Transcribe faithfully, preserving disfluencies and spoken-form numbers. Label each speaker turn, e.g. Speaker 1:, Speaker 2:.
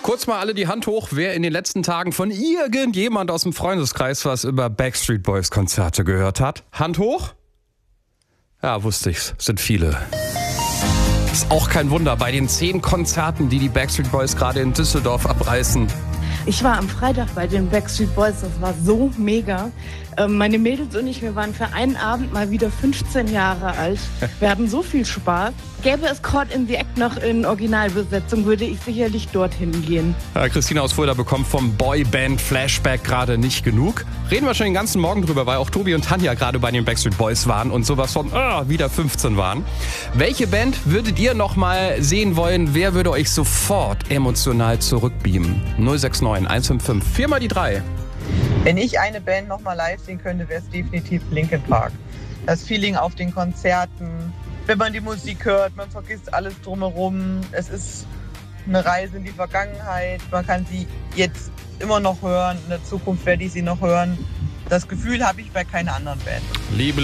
Speaker 1: Kurz mal alle die Hand hoch, wer in den letzten Tagen von irgendjemand aus dem Freundeskreis was über Backstreet Boys Konzerte gehört hat. Hand hoch? Ja, wusste ich's. Sind viele. Ist auch kein Wunder bei den zehn Konzerten, die die Backstreet Boys gerade in Düsseldorf abreißen.
Speaker 2: Ich war am Freitag bei den Backstreet Boys, das war so mega. Ähm, meine Mädels und ich, wir waren für einen Abend mal wieder fünfzehn Jahre alt. Wir hatten so viel Spaß. Gäbe es Caught in the Act noch in Originalbesetzung, würde ich sicherlich dorthin gehen.
Speaker 1: Ja, Christina aus Fulda bekommt vom Boyband-Flashback gerade nicht genug. Reden wir schon den ganzen Morgen drüber, weil auch Tobi und Tanja gerade bei den Backstreet Boys waren und sowas von oh, wieder fünfzehn waren. Welche Band würdet ihr noch mal sehen wollen? Wer würde euch sofort emotional zurückbeamen? null sechs neun eins fünf fünf, vier mal die drei.
Speaker 3: Wenn ich eine Band noch mal live sehen könnte, wäre es definitiv Linkin Park. Das Feeling auf den Konzerten, wenn man die Musik hört, man vergisst alles drumherum. Es ist eine Reise in die Vergangenheit. Man kann sie jetzt immer noch hören. In der Zukunft werde ich sie noch hören. Das Gefühl habe ich bei keiner anderen Band.
Speaker 1: Liebe